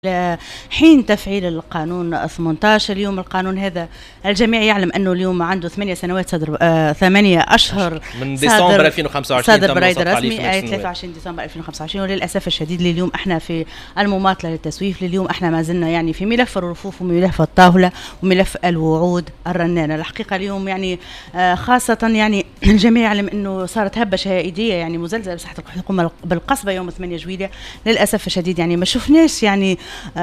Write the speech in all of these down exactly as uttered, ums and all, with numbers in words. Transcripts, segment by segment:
حين تفعيل القانون ثمانية عشر اليوم. القانون هذا الجميع يعلم أنه اليوم عنده ثمانية سنوات صدر آه ثمانية أشهر من ديسمبر ألفين وخمسة وعشرين صدر بريد رسمي آه ثلاثة وعشرين ديسمبر ألفين وخمسة وعشرين. وللأسف الشديد اليوم احنا في المماطلة للتسويف. لليوم احنا ما زلنا يعني في ملف الرفوف وملف الطاولة وملف الوعود الرنانة. الحقيقة اليوم يعني آه خاصة يعني الجميع يعلم أنه صارت هبة شهائدية يعني مزلزلة بساحة الحكومة بالقصبة يوم ثمانية جويلية. للأسف الشديد يعني ما شفناش يعني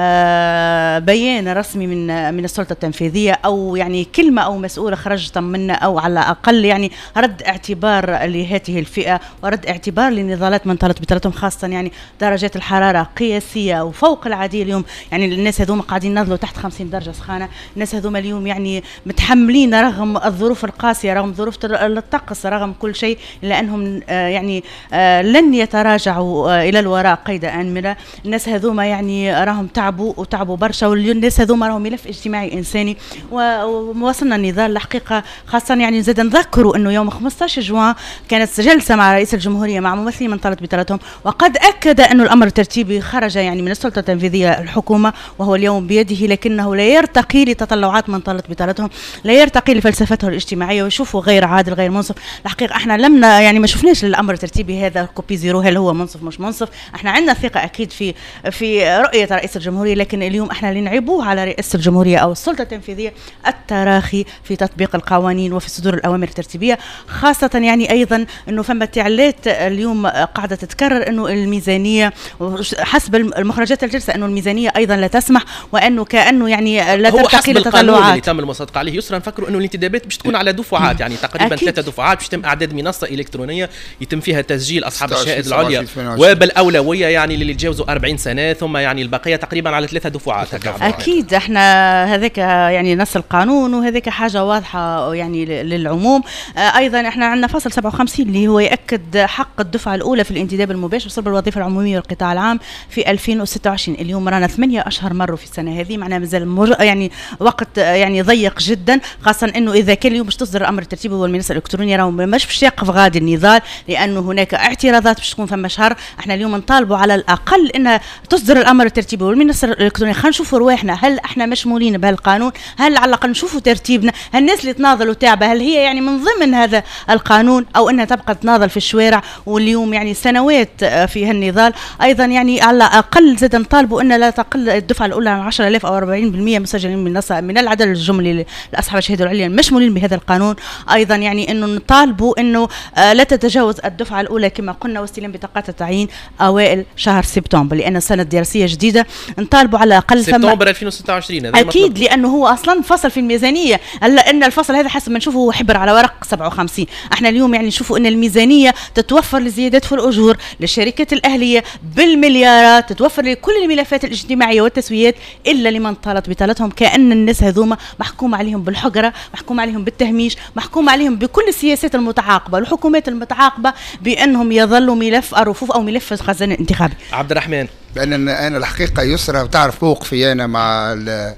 آه بيان رسمي من من السلطة التنفيذية أو يعني كلمة أو مسؤولة خرجت منا أو على الأقل يعني رد اعتبار لهذه الفئة ورد اعتبار لنضالات من طالت بطلتهم، خاصة يعني درجات الحرارة قياسية وفوق العادية اليوم. يعني الناس هذوما قاعدين ينزلوا تحت خمسين درجة سخانة. الناس هذوما اليوم يعني متحملين رغم الظروف القاسية رغم ظروف الطقس رغم كل شيء، إلا أنهم آه يعني آه لن يتراجعوا آه إلى الوراء قيد آنملة. الناس هذوما يعني راهم تعبوا وتعبوا برشا، والناس هذوما راهم ملف اجتماعي انساني ووصلنا النضال الحقيقه. خاصه يعني زاد نذكروا انه يوم خمسة عشر جوان كانت جلسه مع رئيس الجمهوريه مع ممثلين من طالت بطلتهم، وقد اكد انه الامر الترتيبي خرج يعني من السلطه التنفيذيه الحكومه وهو اليوم بيده، لكنه لا يرتقي لتطلعات من طالت بطلتهم، لا يرتقي لفلسفته الاجتماعيه ويشوفوا غير عادل غير منصف. الحقيقه احنا لم يعني ما شفناش الامر الترتيبي هذا كوبي زيرو هل هو منصف مش منصف. احنا عندنا ثقه اكيد في في رؤيه رئيس الجمهوريه، لكن اليوم احنا اللي نعيبوه على رئاسة الجمهورية أو السلطة التنفيذية التراخي في تطبيق القوانين وفي صدور الأوامر الترتيبية. خاصة يعني أيضا أنه فما تعليلات اليوم قاعدة تتكرر أنه الميزانية حسب المخرجات الجلسة أنه الميزانية أيضا لا تسمح وأنه كأنه يعني لا ترتقي للتطلعات اللي تم المصادقة عليه. يسرا نفكروا أنه الانتدابات باش تكون على دفعات يعني تقريبا ثلاثة دفعات باش تتم أعداد منصة إلكترونية يتم فيها تسجيل أصحاب الشهادة العليا وبالأولوية يعني اللي يتجاوزوا أربعين سنة، ثم يعني البقية تقريبا على ثلاثة دفعات. أكيد احنا هذاك يعني نص القانون وهذاك حاجة واضحة يعني للعموم. آه أيضا احنا عندنا فصل سبعة وخمسين اللي هو يأكد حق الدفعة الأولى في الانتداب المباشر بصلب الوظيفة العمومية والقطاع العام في ألفين وستة وعشرين. اليوم رانا ثمانية أشهر مروا في السنة هذه، معناها مازال يعني وقت يعني ضيق جدا، خاصة انه اذا كان اليوم باش تصدر الامر الترتيبي والمنصة الالكترونية راهو مش باش يقف غادي النضال، لانه هناك اعتراضات باش تكون فما شهر. احنا اليوم نطالبوا على الاقل انها تصدر الامر الترتيبي والمنصة الالكترونية. خلينا نشوفوا رواحنا هل احنا مشمولين بهالقانون، هل على الاقل نشوفوا ترتيبنا، هل الناس اللي تناضلوا تعبه هل هي يعني من ضمن هذا القانون او انها تبقى تناضل في الشوارع. واليوم يعني سنوات في هالنضال. ايضا يعني على الاقل زاد نطالبوا ان لا تقل الدفعه الاولى عن عشرة آلاف او أربعين بالمئة مسجلين من من العدد الجملي لاصحاب الشهاده العليا مشمولين بهذا القانون. ايضا يعني انه نطالبوا انه آه لا تتجاوز الدفعه الاولى كما قلنا واستلام بطاقات التعيين اوائل شهر سبتمبر، لان سنه دراسيه جديده. نطالبوا على الاقل سبتمبر ألفين وستة وعشرين اكيد، لانه هو اصلا فصل في الميزانيه. الا ان الفصل هذا حسب ما نشوفه هو حبر على ورق سبعة وخمسين. احنا اليوم يعني نشوفوا ان الميزانيه تتوفر لزيادات في الاجور للشركات الاهليه بالمليارات، تتوفر لكل الملفات الاجتماعيه والتسويات الا لمن طالت بطالتهم. كان الناس هذوما محكوم عليهم بالحجره، محكوم عليهم بالتهميش، محكوم عليهم بكل السياسات المتعاقبه والحكومات المتعاقبه بانهم يظلوا ملف الرفوف او ملف الخزانه الانتخابي. عبد الرحمن، لان انا الحقيقه يسرى وتعرف موقفي انا مع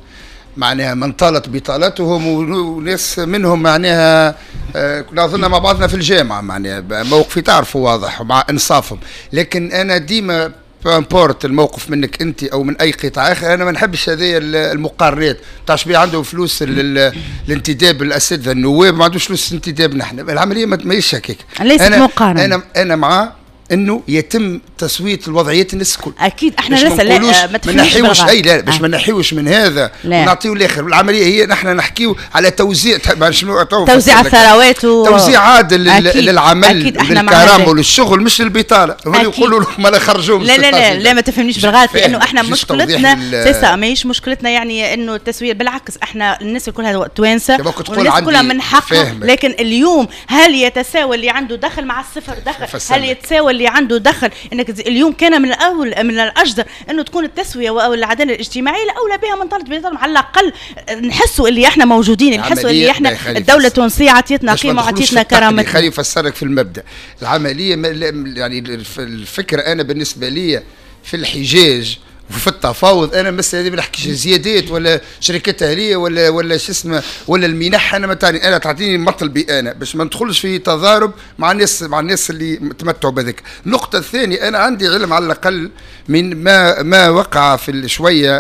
معناها من طالت بطالتهم وناس منهم معناها كنا ظلنا مع بعضنا في الجامعه، معناها موقفي تعرفوا واضح ومع انصافهم. لكن انا ديما بامبورت الموقف منك انت او من اي قطاع اخر، انا ما نحبش هذه المقارنات تاع شبيه عنده فلوس الانتداب الاساتذه النواب ما عندوش فلوس انتداب. نحن العمليه ما هكاك، ليست مقارنه. انا انا مع انه يتم تصويت الوضعيات الناس الكل. اكيد احنا لسه لا ما نحيوش اي لا باش ما نحيوش من هذا ونعطيو الاخر. العمليه هي نحن نحكيو على توزيع شنو توزيع الثروات و... توزيع عادل للعمل للكرامه وللشغل مش للبطاله. هم يقولوا لهم ما خرجوهم. لا لا لا, لا ما تفهمنيش بالغلط، لانه احنا مشكلتنا سيسا ماهيش مشكلتنا يعني انه التسويه، بالعكس احنا الناس كلها توانسه والناس كلها من حقها. لكن اليوم هل يتساوى اللي عنده دخل مع الصفر دخل؟ هل يتساوى اللي عنده دخل؟ انك اليوم كان من الاول من الاجدر انه تكون التسويه والعداله الاجتماعيه الاولى بها من طالت بطالتهم. على الاقل نحسوا اللي احنا موجودين، نحسوا اللي احنا الدوله التونسيه عطيتنا قيمه وعطيتنا كرامه. خليني افسرك في المبدا. العمليه يعني الفكره انا بالنسبه لي في الحجاج وفي التفاوض انا مثلا ما نحكيش زيادات ولا شركات اهليه ولا ولا شو اسمه ولا المنح، انا ما تعني انا تعطيني مطلبي انا باش ما ندخلش في تضارب مع الناس مع الناس اللي تمتعوا بذلك. النقطه الثانيه انا عندي علم على الاقل من ما ما وقع في شويه